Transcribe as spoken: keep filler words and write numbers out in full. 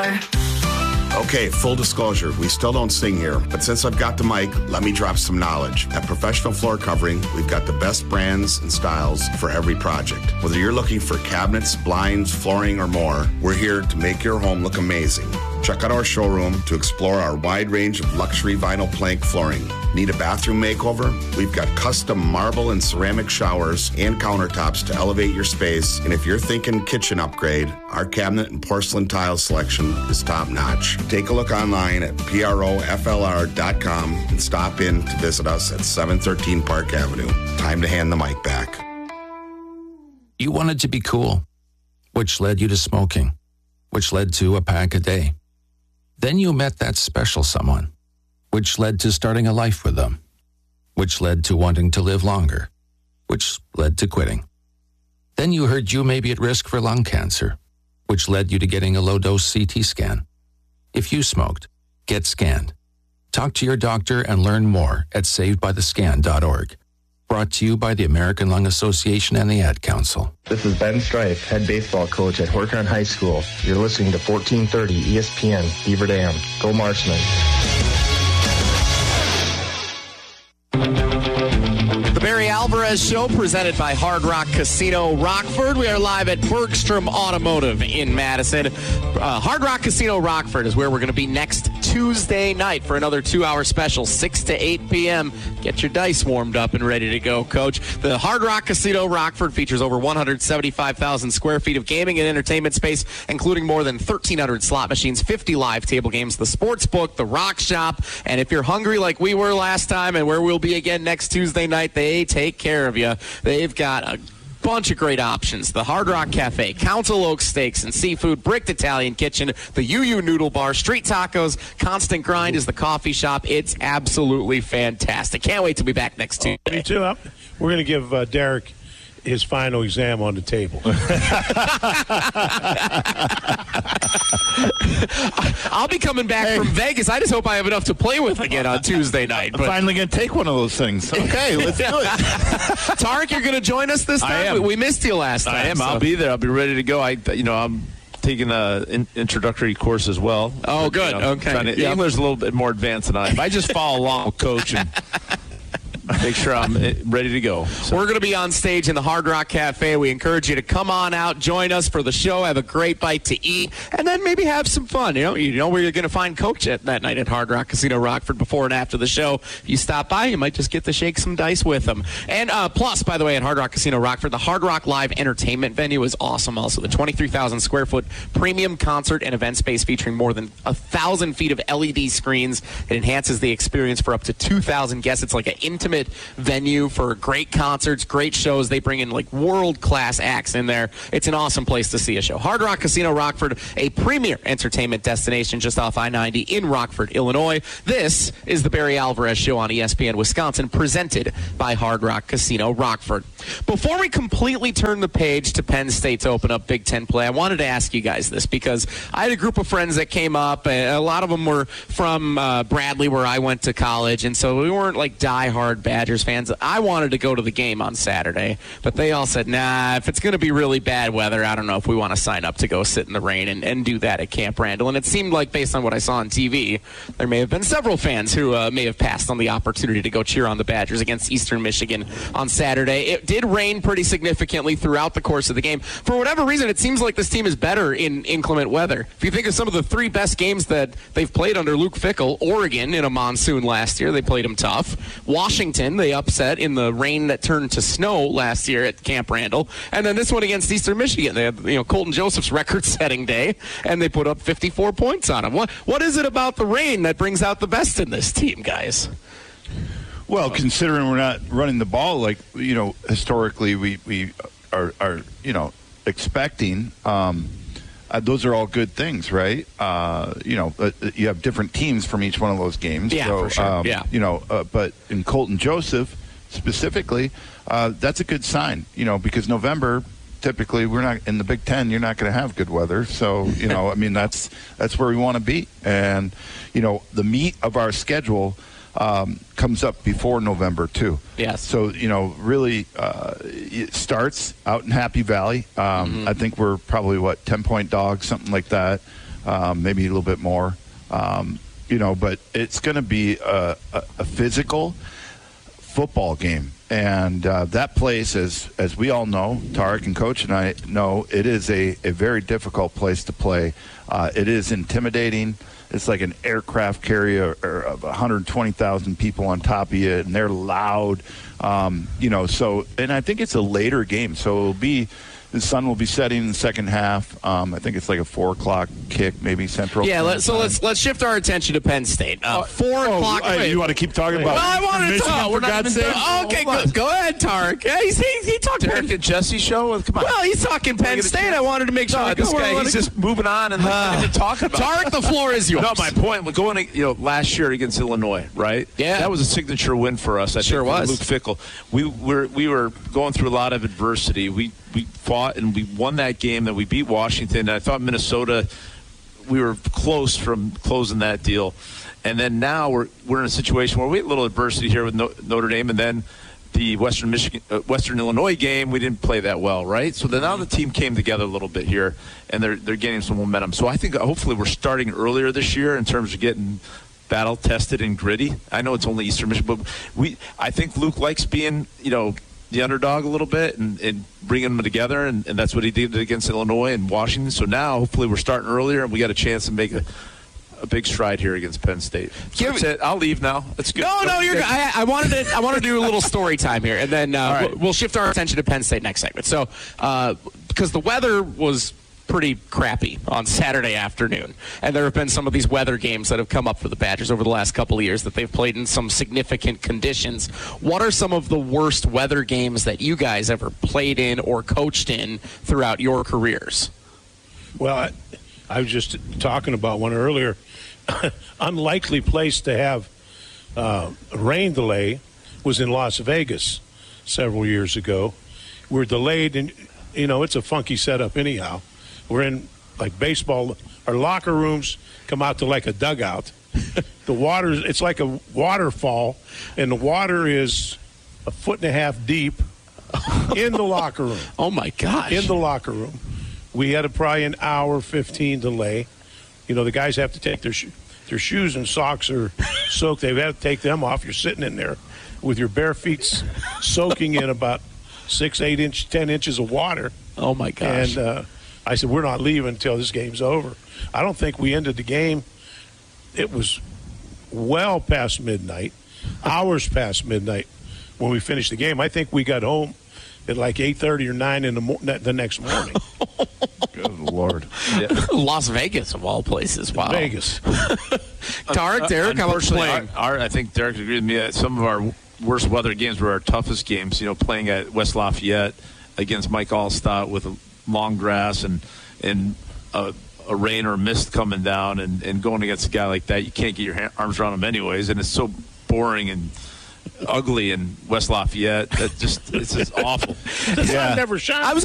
more. Okay, full disclosure, we still don't sing here, but since I've got the mic, let me drop some knowledge. At Professional Floor Covering, we've got the best brands and styles for every project. Whether you're looking for cabinets, blinds, flooring, or more, we're here to make your home look amazing. Check out our showroom to explore our wide range of luxury vinyl plank flooring. Need a bathroom makeover? We've got custom marble and ceramic showers and countertops to elevate your space. And if you're thinking kitchen upgrade, our cabinet and porcelain tile selection is top notch. Take a look online at proflr dot com and stop in to visit us at seven thirteen Park Avenue. Time to hand the mic back. You wanted to be cool, which led you to smoking, which led to a pack a day. Then you met that special someone, which led to starting a life with them, which led to wanting to live longer, which led to quitting. Then you heard you may be at risk for lung cancer, which led you to getting a low-dose C T scan. If you smoked, get scanned. Talk to your doctor and learn more at saved by the scan dot org. Brought to you by the American Lung Association and the Ad Council. This is Ben Strife, head baseball coach at Horicon High School. You're listening to fourteen thirty E S P N, Beaver Dam. Go Marksmen. The Barry Alvarez Show, presented by Hard Rock Casino Rockford. We are live at Bergstrom Automotive in Madison. Uh, Hard Rock Casino Rockford is where we're going to be next Tuesday night for another two-hour special, six to eight p.m. Get your dice warmed up and ready to go, Coach. The Hard Rock Casino Rockford features over one hundred seventy-five thousand square feet of gaming and entertainment space, including more than thirteen hundred slot machines, fifty live table games, the sports book, the rock shop, and if you're hungry like we were last time and where we'll be again next Tuesday night, they take care of you. They've got a bunch of great options. The Hard Rock Cafe, Council Oak Steaks and Seafood, Bricked Italian Kitchen, the U U Noodle Bar, Street Tacos, Constant Grind is the coffee shop. It's absolutely fantastic. Can't wait to be back next Tuesday. Me too. I'm, we're going to give uh, Derek his final exam on the table. I'll be coming back hey. from Vegas. I just hope I have enough to play with again on Tuesday night. I'm finally going to take one of those things. Okay, let's do it. Tarek, you're going to join us this time? I am. We, we missed you last time. I am. So. I'll be there. I'll be ready to go. I, you know, I'm taking an in, introductory course as well. Oh, good. You know, okay. To, yep. English is a little bit more advanced than I am. I just follow along with Coach and make sure I'm ready to go. So. We're going to be on stage in the Hard Rock Cafe. We encourage you to come on out, join us for the show, have a great bite to eat, and then maybe have some fun. You know, you know where you're going to find Coach at that night at Hard Rock Casino Rockford before and after the show. If you stop by, you might just get to shake some dice with them. And uh, plus, by the way, at Hard Rock Casino Rockford, the Hard Rock Live Entertainment venue is awesome. Also, the twenty-three thousand square foot premium concert and event space featuring more than one thousand feet of L E D screens. It enhances the experience for up to two thousand guests. It's like an intimate venue for great concerts, great shows. They bring in like world-class acts in there. It's an awesome place to see a show. Hard Rock Casino Rockford, a premier entertainment destination just off I ninety in Rockford, Illinois. This is the Barry Alvarez Show on E S P N Wisconsin, presented by Hard Rock Casino Rockford. Before we completely turn the page to Penn State to open up Big Ten play, I wanted to ask you guys this because I had a group of friends that came up. A lot of them were from uh, Bradley, where I went to college, and so we weren't like diehard Badgers fans. I wanted to go to the game on Saturday, but they all said, nah, if it's going to be really bad weather, I don't know if we want to sign up to go sit in the rain and, and do that at Camp Randall. And it seemed like, based on what I saw on T V, there may have been several fans who uh, may have passed on the opportunity to go cheer on the Badgers against Eastern Michigan on Saturday. It did rain pretty significantly throughout the course of the game. For whatever reason, it seems like this team is better in inclement weather. If you think of some of the three best games that they've played under Luke Fickell, Oregon in a monsoon last year, they played them tough. Washington, they upset in the rain that turned to snow last year at Camp Randall. And then this one against Eastern Michigan. They had, you know, Colton Joseph's record-setting day, and they put up fifty-four points on him. What What is it about the rain that brings out the best in this team, guys? Well, considering we're not running the ball like, you know, historically we, we are, are, you know, expecting, um, uh, those are all good things, right? Uh, you know, uh, you have different teams from each one of those games. Yeah, so, for sure. Um, yeah. You know, uh, but in Colton Joseph specifically, uh, that's a good sign, you know, because November, typically we're not in the Big Ten, you're not going to have good weather. So, you know, I mean, that's, that's where we want to be. And, you know, the meat of our schedule Um, comes up before November, too. Yes. So, you know, really, uh, it starts out in Happy Valley. Um, mm-hmm. I think we're probably, what, ten-point dogs, something like that. um, maybe a little bit more. Um, you know, but it's going to be a, a, a physical football game. And uh, that place, as as we all know, Tarek and Coach and I know, it is a, a very difficult place to play. Uh, it is intimidating. It's like an aircraft carrier of one hundred twenty thousand people on top of you, and they're loud. Um, you know, so, and I think it's a later game. So it'll be, the sun will be setting in the second half. Um, I think it's like a four o'clock kick, maybe Central. Yeah, let, so let's let's shift our attention to Penn State. Uh, four oh, o'clock. I, you want to keep talking about? Well, I wanted to Michigan, talk. for God's sake. Oh, okay, good. Go ahead, Tarek. Yeah, he's, he, he talked Derek Penn. and Jesse show? Come on. Well, he's talking Penn State. I wanted to make sure. No, we this go where guy, we he's wanna just moving on and uh, talking about Tarek, the floor is yours. No, my point, we're going, you know, last year against Illinois, right? Yeah. That was a signature win for us. I Sure think, was. Luke Fickell. We were we were going through a lot of adversity. We we fought and we won that game. That we beat Washington. I thought Minnesota, we were close from closing that deal, and then now we're we're in a situation where we had a little adversity here with Notre Dame, and then the Western Michigan, uh, Western Illinois game, we didn't play that well, right? So then now the team came together a little bit here, and they're they're gaining some momentum. So I think hopefully we're starting earlier this year in terms of getting battle tested and gritty. I know it's only Eastern Michigan, but we I think Luke likes being, you know, the underdog a little bit and, and bringing them together, and, and that's what he did against Illinois and Washington. So now hopefully we're starting earlier and we got a chance to make a, a big stride here against Penn State. So Give that's it. I'll leave now. That's good. No, no, you're good. I, I wanted to. I want to do a little story time here, and then uh, right. we'll, we'll shift our attention to Penn State next segment. So, uh, because the weather was pretty crappy on Saturday afternoon, and there have been some of these weather games that have come up for the Badgers over the last couple of years that they've played in some significant conditions. What are some of the worst weather games that you guys ever played in or coached in throughout your careers? Well, I, I was just talking about one earlier. Unlikely place to have uh, a rain delay was in Las Vegas several years ago. We're delayed, and you know it's a funky setup anyhow. We're in like baseball. Our locker rooms come out to like a dugout. The water, it's like a waterfall, and the water is a foot and a half deep in the locker room. Oh my gosh! In the locker room, we had a probably an hour fifteen delay. You know, the guys have to take their sho- their shoes and socks are soaked. They have to take them off. You're sitting in there with your bare feet soaking in about six, eight inch, ten inches of water. Oh my gosh! And uh, I said, we're not leaving until this game's over. I don't think we ended the game. It was well past midnight, hours past midnight when we finished the game. I think we got home at like eight thirty or nine in the mo- the next morning. Good Lord. Yeah. Las Vegas, of all places. Wow. Vegas. Tarek, Derek, how about Unfortunately, playing? Our, our, I think Derek agreed with me that some of our worst weather games were our toughest games. You know, playing at West Lafayette against Mike Allstott with long grass and and a, a rain or mist coming down, and, and going against a guy like that, you can't get your ha- arms around him anyways, and it's so boring and ugly in West Lafayette. That just it's just awful. Yeah. I've never shot. I was